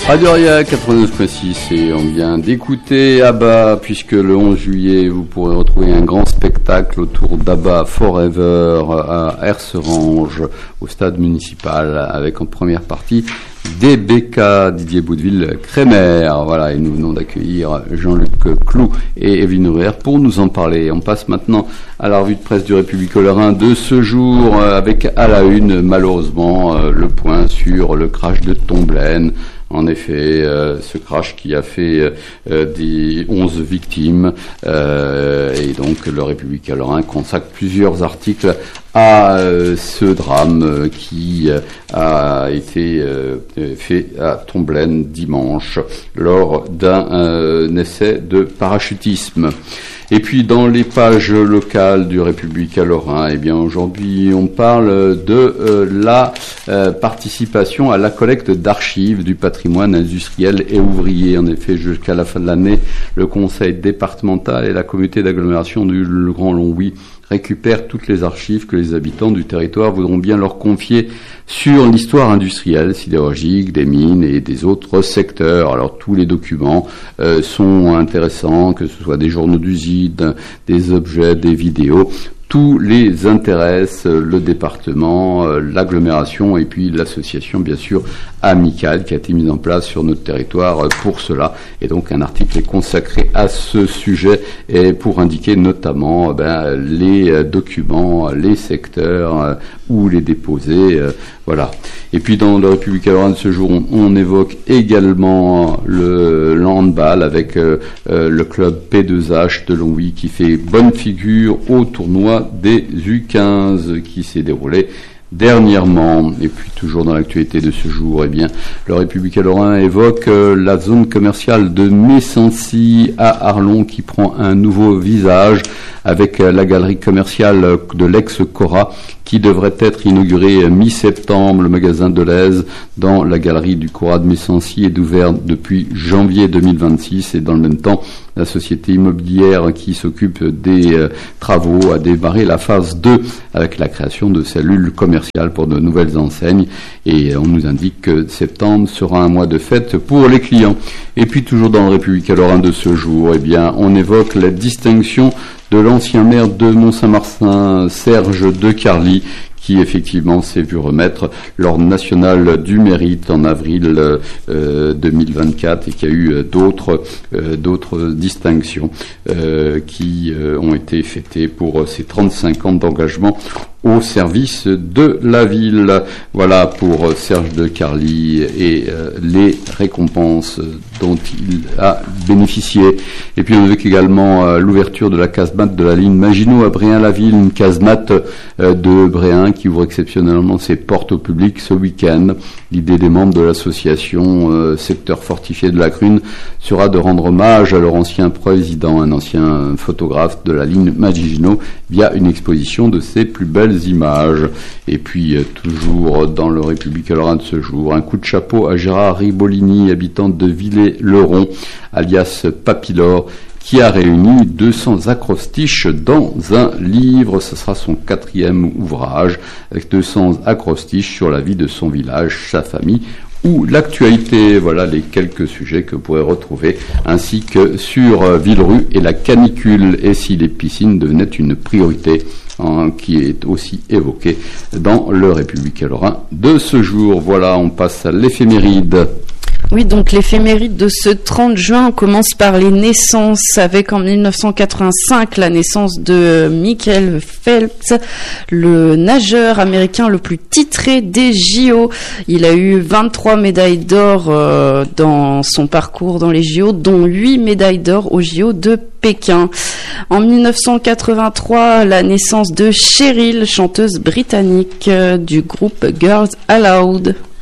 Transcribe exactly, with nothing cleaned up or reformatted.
Radio Aria quatre-vingt-neuf virgule six et on vient d'écouter ABBA puisque le onze juillet vous pourrez retrouver un grand spectacle autour d'ABBA Forever à Herserange au stade municipal avec en première partie D B K, Didier Boudeville Crémer. Voilà, et nous venons d'accueillir Jean-Luc Clou et Evelyne Rouer pour nous en parler. On passe maintenant à la revue de presse du Républicain Lorrain de ce jour avec à la une malheureusement le point sur le crash de Tomblaine. En effet, euh, ce crash qui a fait euh, des onze victimes euh, et donc le Républicain Lorrain consacre plusieurs articles à euh, ce drame euh, qui euh, a été euh, fait à Tomblaine dimanche lors d'un euh, essai de parachutisme. Et puis dans les pages locales du Républicain Lorrain, eh bien aujourd'hui on parle de euh, la euh, participation à la collecte d'archives du patrimoine industriel et ouvrier. En effet, jusqu'à la fin de l'année, le conseil départemental et la communauté d'agglomération du Le Grand Longwy récupèrent toutes les archives que les habitants du territoire voudront bien leur confier sur l'histoire industrielle, sidérurgique, des mines et des autres secteurs. Alors tous les documents euh, sont intéressants, que ce soit des journaux d'usine, des objets, des vidéos. Tous les intéressent, le département, l'agglomération et puis l'association, bien sûr, amicale qui a été mise en place sur notre territoire pour cela. Et donc, un article est consacré à ce sujet et pour indiquer notamment ben, les documents, les secteurs où les déposer. Voilà. Et puis, dans le Républicain Lorrain de ce jour, on, on évoque également le, le handball avec euh, le club P deux H de Longwy qui fait bonne figure au tournoi des U quinze qui s'est déroulé dernièrement. Et puis toujours dans l'actualité de ce jour, eh bien, le Républicain Lorrain évoque euh, la zone commerciale de Messancy à Arlon qui prend un nouveau visage avec euh, la galerie commerciale de l'ex-Cora qui devrait être inaugurée mi-septembre. Le magasin Deleuze dans la galerie du Cora de Messancy est ouvert depuis janvier deux mille vingt-six et dans le même temps, la société immobilière qui s'occupe des euh, travaux a démarré la phase deux avec la création de cellules commerciales pour de nouvelles enseignes et on nous indique que septembre sera un mois de fête pour les clients. Et puis toujours dans le Républicain Lorrain de ce jour, eh bien, on évoque la distinction de l'ancien maire de Mont-Saint-Marsin, Serge De Carly, qui effectivement s'est vu remettre l'ordre national du mérite en avril euh, deux mille vingt-quatre et qui a eu d'autres euh, d'autres distinctions euh, qui euh, ont été fêtées pour ses trente-cinq ans d'engagement au service de la ville. Voilà pour Serge De Carly et euh, les récompenses dont il a bénéficié. Et puis on évoque également euh, l'ouverture de la casemate de la ligne Maginot à Bréhin-la-Ville, une casemate euh, de Bréhin qui ouvre exceptionnellement ses portes au public ce week-end. L'idée des membres de l'association euh, Secteur Fortifié de la Crune sera de rendre hommage à leur ancien président, un ancien photographe de la ligne Maginot, via une exposition de ses plus belles images. Et puis, euh, toujours dans le Républicain Lorrain de ce jour, un coup de chapeau à Gérard Ribolini, habitant de Villers-le-Rond, alias Papilor, qui a réuni deux cents acrostiches dans un livre. Ce sera son quatrième ouvrage, avec deux cents acrostiches sur la vie de son village, sa famille ou l'actualité. Voilà les quelques sujets que vous pourrez retrouver, ainsi que sur euh, Villerue et la canicule, et si les piscines devenaient une priorité, hein, qui est aussi évoqué dans le Républicain Lorrain de ce jour. Voilà, on passe à l'éphéméride. Oui, donc l'éphéméride de ce trente juin, on commence par les naissances avec en mille neuf cent quatre-vingt-cinq la naissance de Michael Phelps, le nageur américain le plus titré des J O. Il a eu vingt-trois médailles d'or euh, dans son parcours dans les J O, dont huit médailles d'or aux J O de Pékin. En mille neuf cent quatre-vingt-trois, la naissance de Cheryl, chanteuse britannique euh, du groupe Girls Aloud.